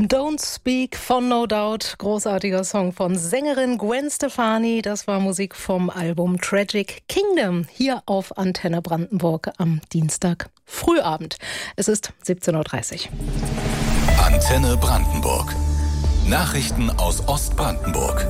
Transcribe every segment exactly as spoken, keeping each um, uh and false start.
Don't Speak von No Doubt, großartiger Song von Sängerin Gwen Stefani. Das war Musik vom Album Tragic Kingdom, hier auf Antenne Brandenburg am Dienstag Frühabend. Es ist siebzehn Uhr dreißig. Antenne Brandenburg. Nachrichten aus Ostbrandenburg.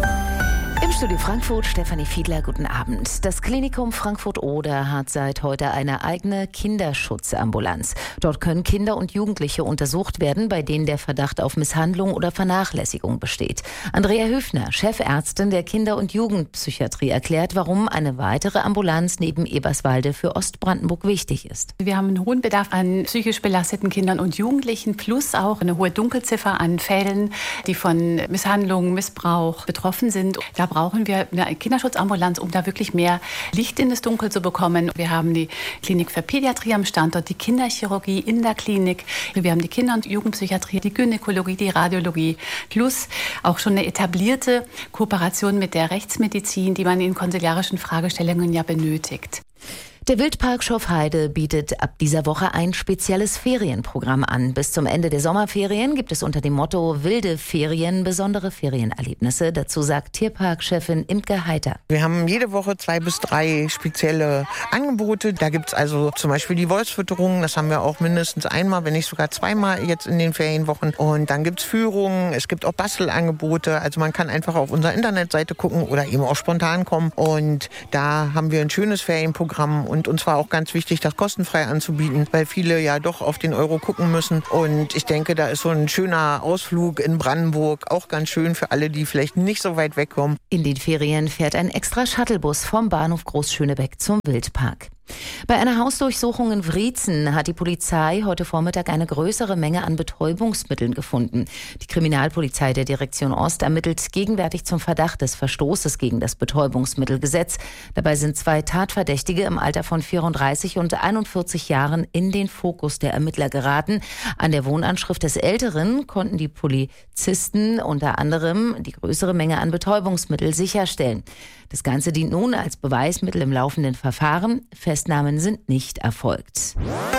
Im Studio Frankfurt, Stefanie Fiedler, guten Abend. Das Klinikum Frankfurt-Oder hat seit heute eine eigene Kinderschutzambulanz. Dort können Kinder und Jugendliche untersucht werden, bei denen der Verdacht auf Misshandlung oder Vernachlässigung besteht. Andrea Höfner, Chefärztin der Kinder- und Jugendpsychiatrie, erklärt, warum eine weitere Ambulanz neben Eberswalde für Ostbrandenburg wichtig ist. Wir haben einen hohen Bedarf an psychisch belasteten Kindern und Jugendlichen, plus auch eine hohe Dunkelziffer an Fällen, die von Misshandlung, Missbrauch betroffen sind. Da brauchen wir eine Kinderschutzambulanz, um da wirklich mehr Licht in das Dunkel zu bekommen. Wir haben die Klinik für Pädiatrie am Standort, die Kinderchirurgie in der Klinik. Wir haben die Kinder- und Jugendpsychiatrie, die Gynäkologie, die Radiologie, plus auch schon eine etablierte Kooperation mit der Rechtsmedizin, die man in konsiliarischen Fragestellungen ja benötigt. Der Wildpark Schorfheide bietet ab dieser Woche ein spezielles Ferienprogramm an. Bis zum Ende der Sommerferien gibt es unter dem Motto Wilde Ferien besondere Ferienerlebnisse. Dazu sagt Tierparkchefin Imke Heiter. Wir haben jede Woche zwei bis drei spezielle Angebote. Da gibt es also zum Beispiel die Wolfsfütterung. Das haben wir auch mindestens einmal, wenn nicht sogar zweimal jetzt in den Ferienwochen. Und dann gibt es Führungen, es gibt auch Bastelangebote. Also man kann einfach auf unserer Internetseite gucken oder eben auch spontan kommen. Und da haben wir ein schönes Ferienprogramm. Und uns war auch ganz wichtig, das kostenfrei anzubieten, weil viele ja doch auf den Euro gucken müssen. Und ich denke, da ist so ein schöner Ausflug in Brandenburg auch ganz schön für alle, die vielleicht nicht so weit wegkommen. In den Ferien fährt ein extra Shuttlebus vom Bahnhof Großschönebeck zum Wildpark. Bei einer Hausdurchsuchung in Wriezen hat die Polizei heute Vormittag eine größere Menge an Betäubungsmitteln gefunden. Die Kriminalpolizei der Direktion Ost ermittelt gegenwärtig zum Verdacht des Verstoßes gegen das Betäubungsmittelgesetz. Dabei sind zwei Tatverdächtige im Alter von vierunddreißig und einundvierzig Jahren in den Fokus der Ermittler geraten. An der Wohnanschrift des Älteren konnten die Polizisten unter anderem die größere Menge an Betäubungsmittel sicherstellen. Das Ganze dient nun als Beweismittel im laufenden Verfahren. Festnahmen sind nicht erfolgt.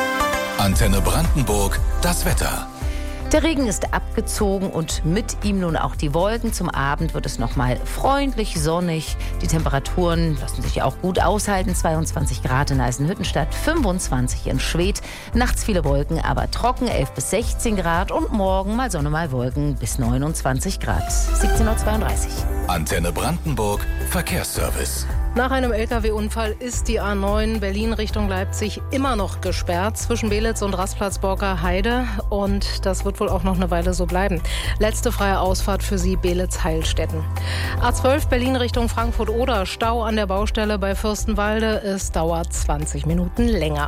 Antenne Brandenburg, das Wetter. Der Regen ist abgezogen und mit ihm nun auch die Wolken. Zum Abend wird es nochmal freundlich, sonnig. Die Temperaturen lassen sich auch gut aushalten. zweiundzwanzig Grad in Eisenhüttenstadt, fünfundzwanzig in Schwedt. Nachts viele Wolken, aber trocken, elf bis sechzehn Grad. Und morgen mal Sonne, mal Wolken bis neunundzwanzig Grad. siebzehn Uhr zweiunddreißig. Antenne Brandenburg, Verkehrsservice. Nach einem L K W-Unfall ist die A neun Berlin Richtung Leipzig immer noch gesperrt zwischen Belitz und Rastplatz Borker-Heide. Und das wird wohl auch noch eine Weile so bleiben. Letzte freie Ausfahrt für Sie Belitz-Heilstätten. A zwölf Berlin Richtung Frankfurt-Oder. Stau an der Baustelle bei Fürstenwalde. Es dauert zwanzig Minuten länger.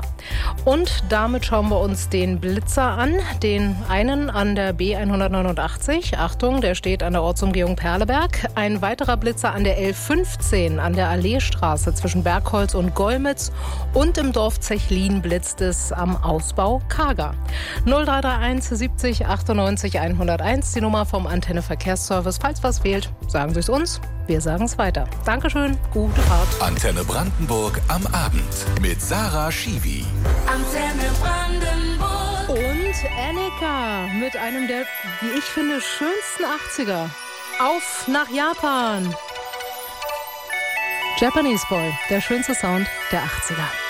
Und damit schauen wir uns den Blitzer an. Den einen an der B hundertneunundachtzig. Achtung, der steht an der Ortsumgehung Perleberg. Ein weiterer Blitzer an der L fünfzehn an der Allee Straße zwischen Bergholz und Golmitz, und im Dorf Zechlin blitzt es am Ausbau Kager. null drei drei eins siebzig achtundneunzig hunderteins, die Nummer vom Antenne Verkehrsservice. Falls was fehlt, sagen Sie es uns, wir sagen es weiter. Dankeschön, gute Fahrt. Antenne Brandenburg am Abend mit Sarah Schiwi. Antenne Brandenburg. Und Annika mit einem der, wie ich finde, schönsten achtziger. Auf nach Japan. Japanese Boy, der schönste Sound der achtziger.